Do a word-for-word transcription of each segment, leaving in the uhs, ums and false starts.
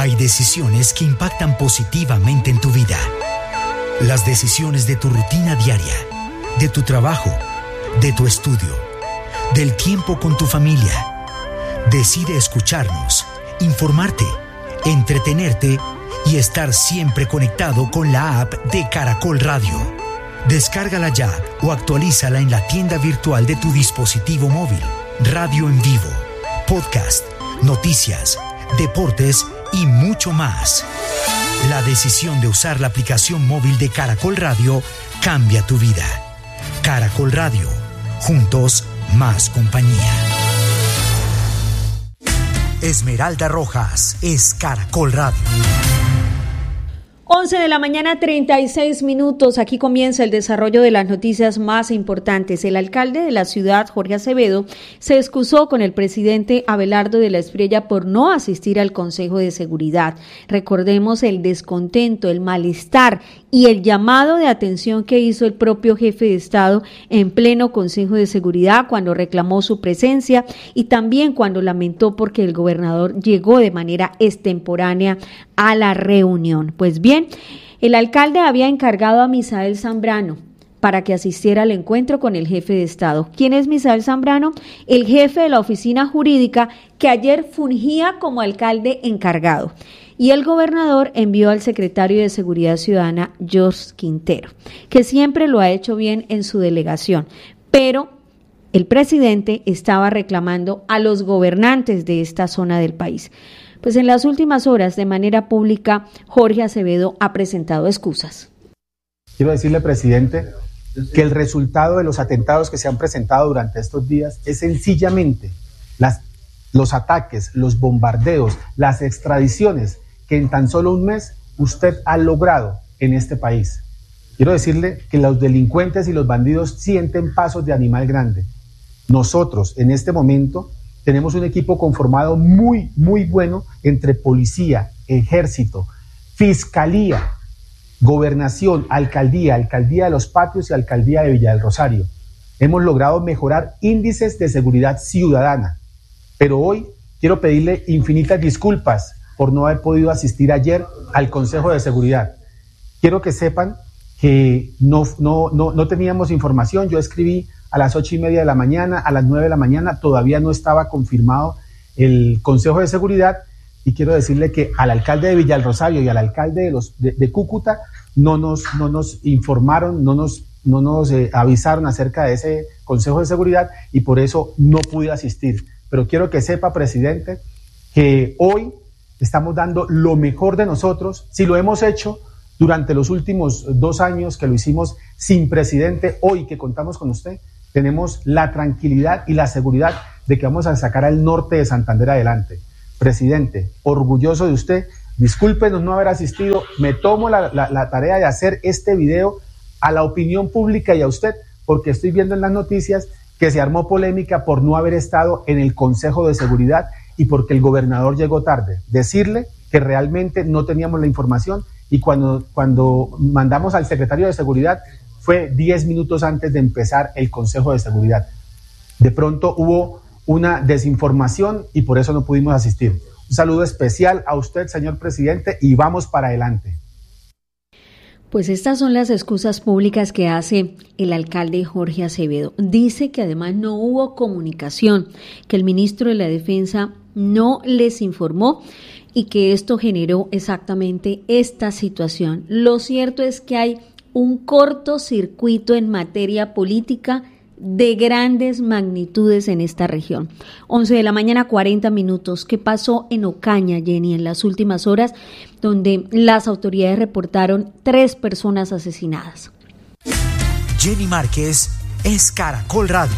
Hay decisiones que impactan positivamente en tu vida. Las decisiones de tu rutina diaria, de tu trabajo, de tu estudio, del tiempo con tu familia. Decide escucharnos, informarte, entretenerte y estar siempre conectado con la app de Caracol Radio. Descárgala ya o actualízala en la tienda virtual de tu dispositivo móvil. Radio en vivo, podcast, noticias, deportes y mucho más. La decisión de usar la aplicación móvil de Caracol Radio cambia tu vida. Caracol Radio, juntos más compañía. Esmeralda Rojas es Caracol Radio. once de la mañana, treinta y seis minutos. Aquí comienza el desarrollo de las noticias más importantes. El alcalde de la ciudad, Jorge Acevedo, se excusó con el presidente Abelardo de la Espriella por no asistir al Consejo de Seguridad. Recordemos el descontento, el malestar y el llamado de atención que hizo el propio jefe de Estado en pleno Consejo de Seguridad cuando reclamó su presencia y también cuando lamentó porque el gobernador llegó de manera extemporánea a la reunión. Pues bien, el alcalde había encargado a Misael Zambrano para que asistiera al encuentro con el jefe de Estado. ¿Quién es Misael Zambrano? El jefe de la oficina jurídica que ayer fungía como alcalde encargado. Y el gobernador envió al secretario de Seguridad Ciudadana, George Quintero, que siempre lo ha hecho bien en su delegación, pero el presidente estaba reclamando a los gobernantes de esta zona del país. Pues en las últimas horas, de manera pública, Jorge Acevedo ha presentado excusas. Quiero decirle, presidente, que el resultado de los atentados que se han presentado durante estos días es sencillamente las, los ataques, los bombardeos, las extradiciones que en tan solo un mes usted ha logrado en este país. Quiero decirle que los delincuentes y los bandidos sienten pasos de animal grande. Nosotros, en este momento, tenemos un equipo conformado muy, muy bueno entre policía, ejército, fiscalía, gobernación, alcaldía, alcaldía de Los Patios y alcaldía de Villa del Rosario. Hemos logrado mejorar índices de seguridad ciudadana, pero hoy quiero pedirle infinitas disculpas por no haber podido asistir ayer al Consejo de Seguridad. Quiero que sepan que no, no, no, no teníamos información. Yo escribí a las ocho y media de la mañana, a las nueve de la mañana, todavía no estaba confirmado el Consejo de Seguridad, y quiero decirle que al alcalde de Villa del Rosario y al alcalde de, los, de, de Cúcuta no nos, no nos informaron, no nos, no nos eh, avisaron acerca de ese Consejo de Seguridad, y por eso no pude asistir. Pero quiero que sepa, presidente, que hoy estamos dando lo mejor de nosotros. Si lo hemos hecho durante los últimos dos años que lo hicimos sin presidente, hoy que contamos con usted, tenemos la tranquilidad y la seguridad de que vamos a sacar al norte de Santander adelante. Presidente, orgulloso de usted, discúlpenos no haber asistido, me tomo la, la, la tarea de hacer este video a la opinión pública y a usted, porque estoy viendo en las noticias que se armó polémica por no haber estado en el Consejo de Seguridad y porque el gobernador llegó tarde. Decirle que realmente no teníamos la información, y cuando, cuando mandamos al secretario de Seguridad fue diez minutos antes de empezar el Consejo de Seguridad. De pronto hubo una desinformación y por eso no pudimos asistir. Un saludo especial a usted, señor presidente, y vamos para adelante. Pues estas son las excusas públicas que hace el alcalde Jorge Acevedo. Dice que además no hubo comunicación, que el ministro de la Defensa no les informó y que esto generó exactamente esta situación. Lo cierto es que hay un cortocircuito en materia política de grandes magnitudes en esta región. once de la mañana, cuarenta minutos. ¿Qué pasó en Ocaña, Jenny, en las últimas horas, donde las autoridades reportaron tres personas asesinadas? Jenny Márquez es Caracol Radio.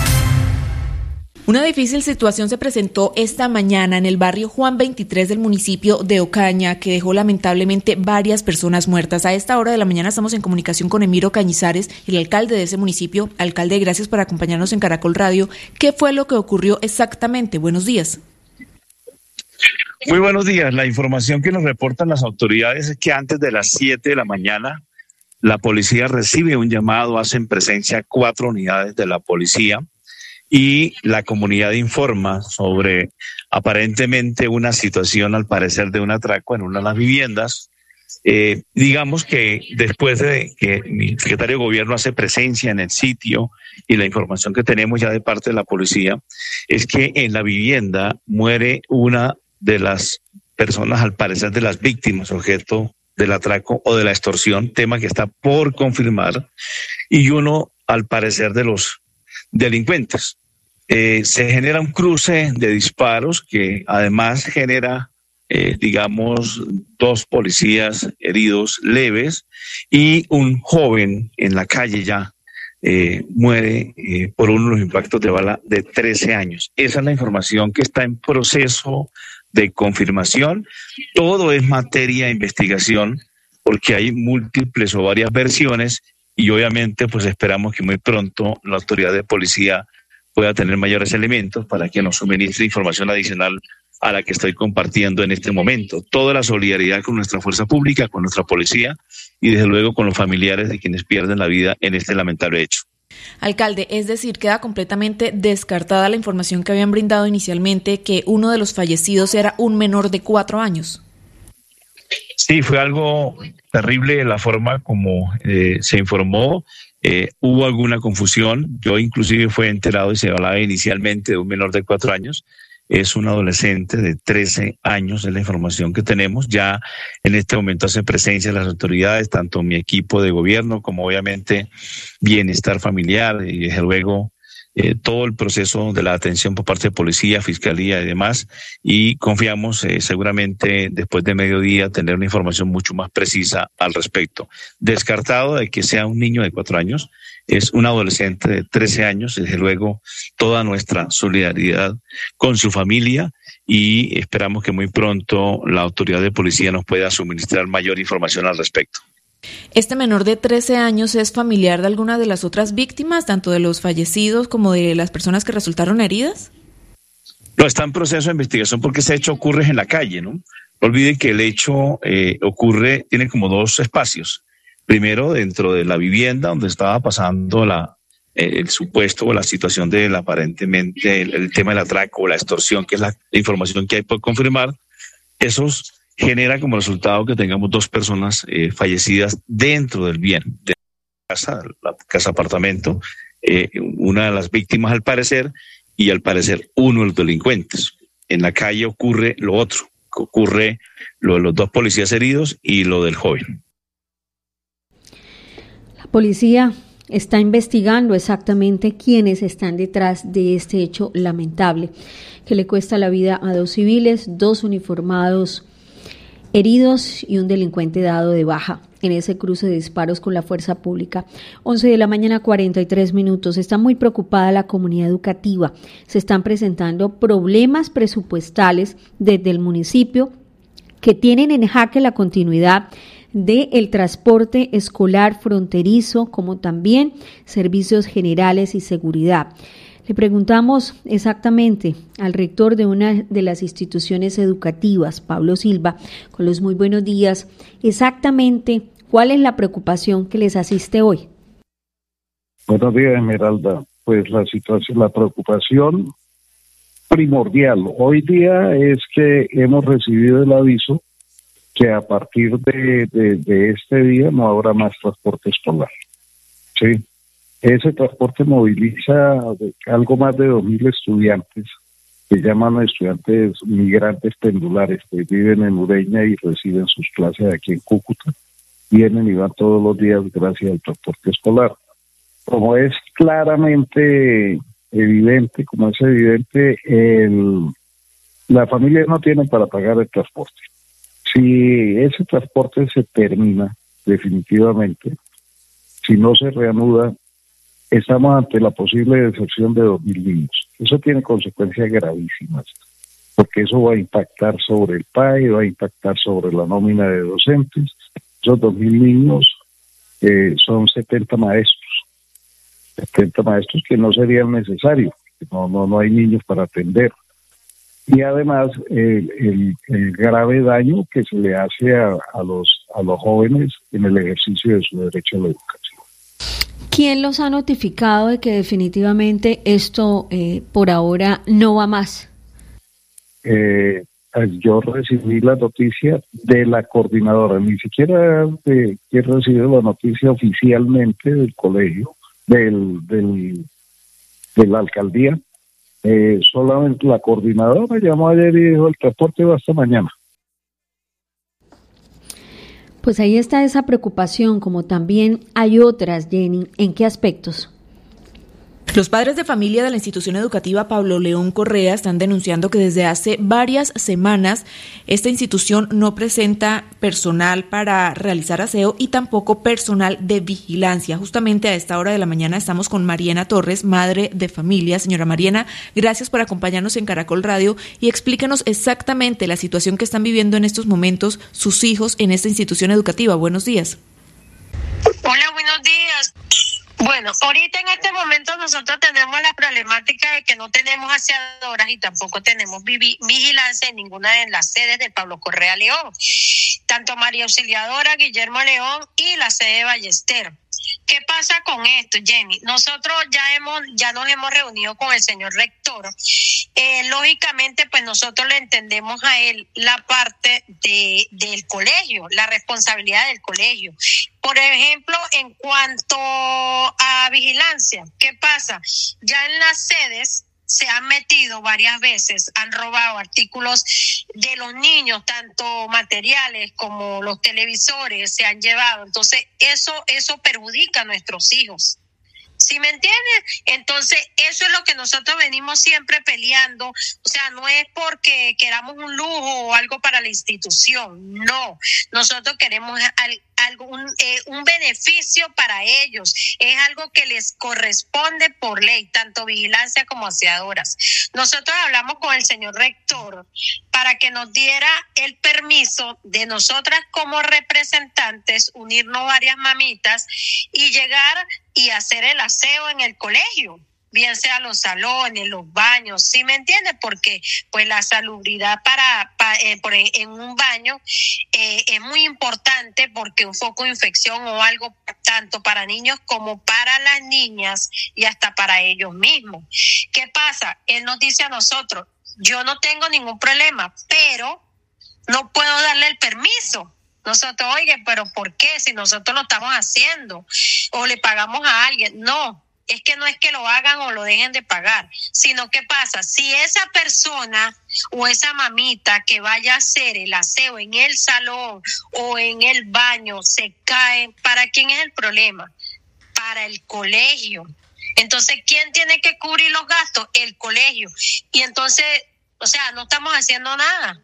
Una difícil situación se presentó esta mañana en el barrio Juan veintitrés del municipio de Ocaña, que dejó lamentablemente varias personas muertas. A esta hora de la mañana estamos en comunicación con Emiro Cañizares, el alcalde de ese municipio. Alcalde, gracias por acompañarnos en Caracol Radio. ¿Qué fue lo que ocurrió exactamente? Buenos días. Muy buenos días. La información que nos reportan las autoridades es que antes de las siete de la mañana la policía recibe un llamado, hacen presencia cuatro unidades de la policía, y la comunidad informa sobre aparentemente una situación, al parecer, de un atraco en una de las viviendas. Eh, digamos que después de que mi secretario de gobierno hace presencia en el sitio y la información que tenemos ya de parte de la policía, es que en la vivienda muere una de las personas, al parecer, de las víctimas objeto del atraco o de la extorsión, tema que está por confirmar, y uno, al parecer, de los delincuentes. Eh, se genera un cruce de disparos que además genera, eh, digamos, dos policías heridos leves y un joven en la calle ya eh, muere eh, por uno de los impactos de bala de trece años. Esa es la información que está en proceso de confirmación. Todo es materia de investigación porque hay múltiples o varias versiones y obviamente pues esperamos que muy pronto la autoridad de policía pueda tener mayores elementos para que nos suministre información adicional a la que estoy compartiendo en este momento. Toda la solidaridad con nuestra fuerza pública, con nuestra policía y desde luego con los familiares de quienes pierden la vida en este lamentable hecho. Alcalde, es decir, queda completamente descartada la información que habían brindado inicialmente, que uno de los fallecidos era un menor de cuatro años. Sí, fue algo terrible la forma como eh, se informó. Eh, hubo alguna confusión. Yo inclusive fue enterado y se hablaba inicialmente de un menor de cuatro años. Es un adolescente de trece años, es la información que tenemos. Ya en este momento hace presencia las autoridades, tanto mi equipo de gobierno como obviamente bienestar familiar y desde luego eh, todo el proceso de la atención por parte de policía, fiscalía y demás. Y confiamos eh, seguramente después de mediodía tener una información mucho más precisa al respecto. Descartado de que sea un niño de cuatro años, es un adolescente de trece años, desde luego toda nuestra solidaridad con su familia y esperamos que muy pronto la autoridad de policía nos pueda suministrar mayor información al respecto. ¿Este menor de trece años es familiar de alguna de las otras víctimas, tanto de los fallecidos como de las personas que resultaron heridas? No, está en proceso de investigación porque ese hecho ocurre en la calle, ¿no? No olviden que el hecho eh, ocurre, tiene como dos espacios. Primero, dentro de la vivienda donde estaba pasando la, eh, el supuesto o la situación del aparentemente el, el tema del atraco o la extorsión, que es la información que hay por confirmar. Eso genera como resultado que tengamos dos personas eh, fallecidas dentro del bien, de la casa, la casa apartamento, eh, una de las víctimas al parecer y al parecer uno de los delincuentes. En la calle ocurre lo otro, ocurre lo de los dos policías heridos y lo del joven. La policía está investigando exactamente quiénes están detrás de este hecho lamentable que le cuesta la vida a dos civiles, dos uniformados heridos y un delincuente dado de baja en ese cruce de disparos con la fuerza pública. once de la mañana, cuarenta y tres minutos. Está muy preocupada la comunidad educativa. Se están presentando problemas presupuestales desde el municipio que tienen en jaque la continuidad del transporte escolar fronterizo, como también servicios generales y seguridad. Le preguntamos exactamente al rector de una de las instituciones educativas, Pablo Silva, con los muy buenos días, exactamente cuál es la preocupación que les asiste hoy. Buenos días, Esmeralda. Pues la situación, la preocupación primordial hoy día es que hemos recibido el aviso que a partir de, de, de este día no habrá más transporte escolar. Sí. Ese transporte moviliza algo más de dos mil estudiantes, que llaman estudiantes migrantes pendulares, que viven en Ureña y reciben sus clases aquí en Cúcuta. Vienen y van todos los días gracias al transporte escolar. Como es claramente evidente, como es evidente, el, la familia no tiene para pagar el transporte. Si ese transporte se termina definitivamente, si no se reanuda, estamos ante la posible deserción de dos mil niños. Eso tiene consecuencias gravísimas, porque eso va a impactar sobre el P A E, va a impactar sobre la nómina de docentes. Esos dos mil niños eh, son setenta maestros, setenta maestros que no serían necesarios, no, no, no hay niños para atender. Y además el, el, el grave daño que se le hace a, a, los, a los jóvenes en el ejercicio de su derecho a la educación. ¿Quién los ha notificado de que definitivamente esto eh, por ahora no va más? eh, yo recibí la noticia de la coordinadora, ni siquiera de, he recibido la noticia oficialmente del colegio, del, del de la alcaldía. Eh, solamente la coordinadora me llamó ayer y dijo: el transporte va hasta mañana. Pues ahí está esa preocupación, como también hay otras, Jenny. ¿En qué aspectos? Los padres de familia de la institución educativa Pablo León Correa están denunciando que desde hace varias semanas esta institución no presenta personal para realizar aseo y tampoco personal de vigilancia. Justamente a esta hora de la mañana estamos con Mariana Torres, madre de familia. Señora Mariana, gracias por acompañarnos en Caracol Radio y explíquenos exactamente la situación que están viviendo en estos momentos sus hijos en esta institución educativa. Buenos días. Hola, buenos días. Bueno, ahorita en este momento nosotros tenemos la problemática de que no tenemos aseadoras y tampoco tenemos vigilancia en ninguna de las sedes del Pablo Correa León, tanto María Auxiliadora, Guillermo León y la sede de Ballester. ¿Qué pasa con esto, Jenny? Nosotros ya hemos, ya nos hemos reunido con el señor rector. Eh, lógicamente, pues nosotros le entendemos a él la parte de del colegio, la responsabilidad del colegio. Por ejemplo, en cuanto a vigilancia, ¿qué pasa? Ya en las sedes se han metido varias veces, han robado artículos de los niños, tanto materiales como los televisores se han llevado. Entonces, eso, eso perjudica a nuestros hijos. ¿Sí me entiendes? Entonces, eso es lo que nosotros venimos siempre peleando. O sea, no es porque queramos un lujo o algo para la institución. No, nosotros queremos al, algo, un, eh, un beneficio para ellos. Es algo que les corresponde por ley, tanto vigilancia como aseadoras. Nosotros hablamos con el señor rector para que nos diera el permiso de nosotras como representantes unirnos varias mamitas y llegar y hacer el aseo en el colegio, bien sea los salones, los baños, ¿sí me entiendes? Porque pues la salubridad para, para eh, por, en un baño eh, es muy importante, porque un foco de infección o algo tanto para niños como para las niñas y hasta para ellos mismos. ¿Qué pasa? Él nos dice a nosotros: yo no tengo ningún problema, pero no puedo darle el permiso. Nosotros, oye, pero ¿por qué? Si nosotros lo estamos haciendo o le pagamos a alguien. No, es que no es que lo hagan o lo dejen de pagar, sino ¿qué pasa? Si esa persona o esa mamita que vaya a hacer el aseo en el salón o en el baño se cae, ¿para quién es el problema? Para el colegio. Entonces, ¿quién tiene que cubrir los gastos? El colegio. Y entonces, o sea, no estamos haciendo nada.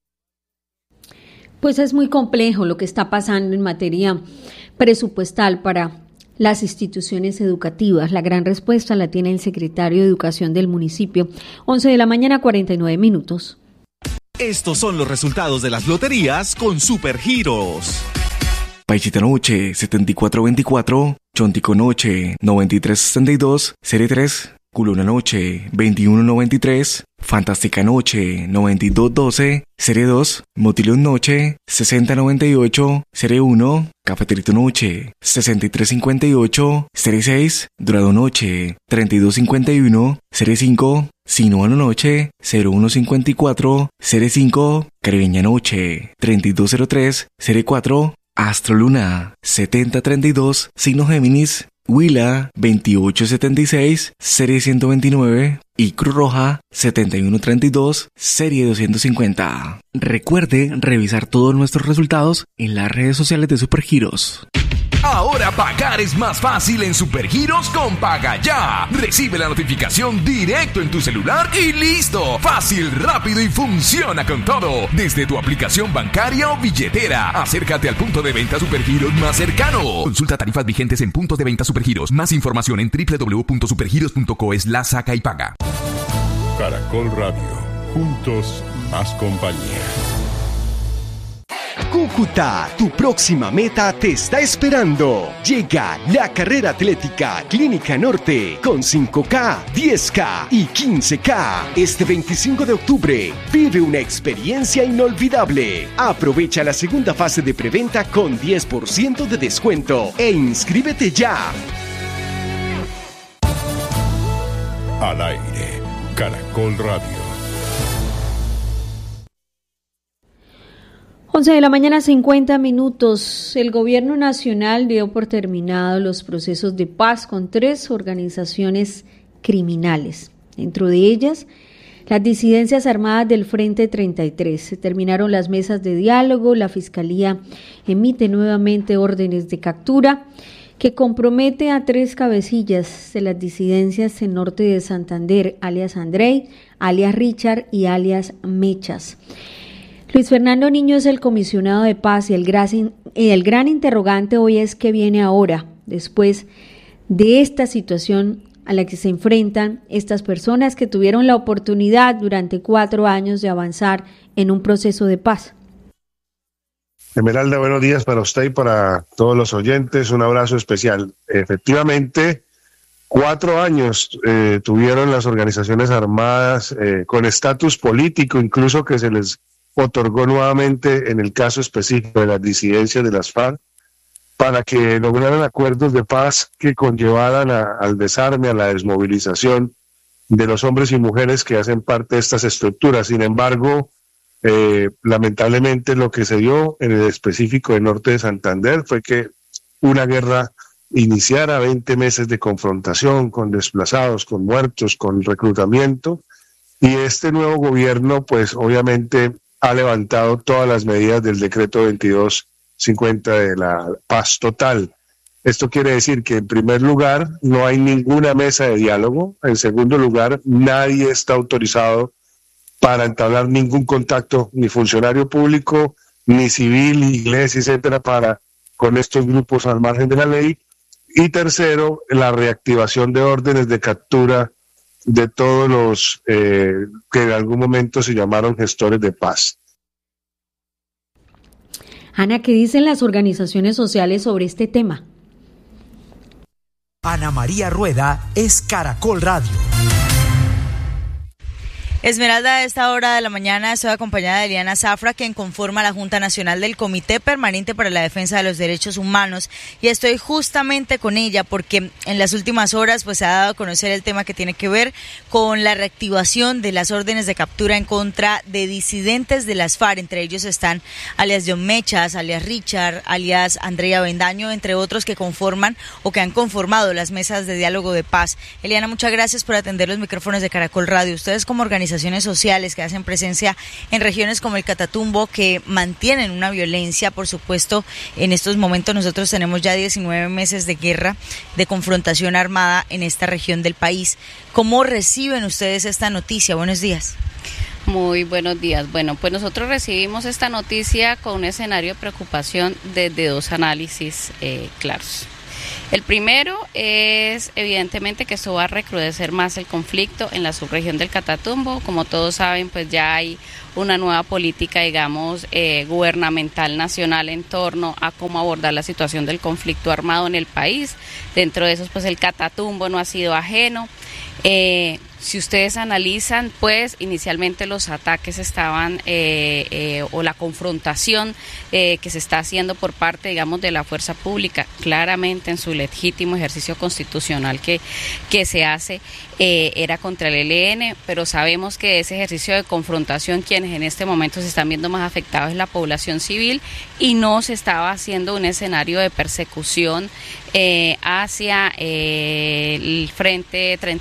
Pues es muy complejo lo que está pasando en materia presupuestal para las instituciones educativas. La gran respuesta la tiene el secretario de Educación del municipio. once de la mañana, cuarenta y nueve minutos. Estos son los resultados de las loterías con Supergiros. Paisita Noche, setenta y cuatro veinticuatro, Chontico Noche, noventa y tres sesenta y dos, Serie tres, Culona Noche, veintiuno noventa y tres, Fantástica Noche, noventa y dos doce, Serie dos, Motilón Noche, sesenta noventa y ocho, Serie uno, Cafeterito Noche, sesenta y tres cincuenta y ocho, Serie seis, Dorado Noche, treinta y dos cincuenta y uno, Serie cinco, Sinuano Noche, cero uno cincuenta y cuatro, Serie cinco, Caribeña Noche, treinta y dos cero tres, Serie cuatro, Astro Luna, setenta treinta y dos, Signo Géminis, Huila, veintiocho setenta y seis, Serie ciento veintinueve y Cruz Roja, setenta y uno treinta y dos, Serie doscientos cincuenta. Recuerde revisar todos nuestros resultados en las redes sociales de Supergiros. Ahora pagar es más fácil en Supergiros con Paga Ya. Recibe la notificación directo en tu celular y listo. Fácil, rápido y funciona con todo. Desde tu aplicación bancaria o billetera. Acércate al punto de venta Supergiros más cercano. Consulta tarifas vigentes en puntos de venta Supergiros. Más información en doble u doble u doble u punto supergiros punto co slash saca y paga. Caracol Radio. Juntos, más compañía. Cúcuta, tu próxima meta te está esperando. Llega la carrera atlética Clínica Norte con cinco K, diez K y quince K. Este veinticinco de octubre vive una experiencia inolvidable. Aprovecha la segunda fase de preventa con diez por ciento de descuento e inscríbete ya. Al aire, Caracol Radio. once de la mañana, cincuenta minutos. El gobierno nacional dio por terminado los procesos de paz con tres organizaciones criminales. Dentro de ellas, las disidencias armadas del Frente treinta y tres. Se terminaron las mesas de diálogo, la Fiscalía emite nuevamente órdenes de captura que compromete a tres cabecillas de las disidencias en norte de Santander, alias Andrei, alias Richard y alias Mechas. Luis Fernando Niño es el comisionado de paz y el gran, el gran interrogante hoy es qué viene ahora, después de esta situación a la que se enfrentan estas personas que tuvieron la oportunidad durante cuatro años de avanzar en un proceso de paz. Esmeralda, buenos días para usted y para todos los oyentes, un abrazo especial. Efectivamente, cuatro años eh, tuvieron las organizaciones armadas eh, con estatus político, incluso que se les otorgó nuevamente en el caso específico de las disidencias de las FARC, para que lograran acuerdos de paz que conllevaran a, al desarme, a la desmovilización de los hombres y mujeres que hacen parte de estas estructuras. Sin embargo, eh, lamentablemente lo que se dio en el específico del norte de Santander fue que una guerra iniciara, veinte meses de confrontación con desplazados, con muertos, con reclutamiento, y este nuevo gobierno pues obviamente ha levantado todas las medidas del decreto veintidós cincuenta de la paz total. Esto quiere decir que en primer lugar no hay ninguna mesa de diálogo, en segundo lugar nadie está autorizado para entablar ningún contacto, ni funcionario público, ni civil, ni iglesia, etcétera, para con estos grupos al margen de la ley, y tercero, la reactivación de órdenes de captura de todos los eh, que en algún momento se llamaron gestores de paz. Ana, ¿qué dicen las organizaciones sociales sobre este tema? Ana María Rueda es Caracol Radio. Esmeralda, a esta hora de la mañana estoy acompañada de Eliana Zafra, quien conforma la Junta Nacional del Comité Permanente para la Defensa de los Derechos Humanos, y estoy justamente con ella porque en las últimas horas pues se ha dado a conocer el tema que tiene que ver con la reactivación de las órdenes de captura en contra de disidentes de las FARC. Entre ellos están alias John Mechas, alias Richard, alias Andrea Bendaño, entre otros que conforman o que han conformado las mesas de diálogo de paz. Eliana, muchas gracias por atender los micrófonos de Caracol Radio. Ustedes como organización organizaciones sociales que hacen presencia en regiones como el Catatumbo, que mantienen una violencia, por supuesto. En estos momentos nosotros tenemos ya diecinueve meses de guerra, de confrontación armada en esta región del país. ¿Cómo reciben ustedes esta noticia? Buenos días. Muy buenos días. Bueno, pues nosotros recibimos esta noticia con un escenario de preocupación desde dos análisis eh, claros. El primero es evidentemente que esto va a recrudecer más el conflicto en la subregión del Catatumbo. Como todos saben, pues ya hay una nueva política, digamos, eh, gubernamental nacional en torno a cómo abordar la situación del conflicto armado en el país. Dentro de esos, pues el Catatumbo no ha sido ajeno. Eh, si ustedes analizan, pues inicialmente los ataques estaban eh, eh, o la confrontación eh, que se está haciendo por parte, digamos, de la fuerza pública, claramente en su legítimo ejercicio constitucional que, que se hace, eh, era contra el E L N, pero sabemos que ese ejercicio de confrontación, quienes en este momento se están viendo más afectados es la población civil, y no se estaba haciendo un escenario de persecución eh, hacia eh, el Frente treinta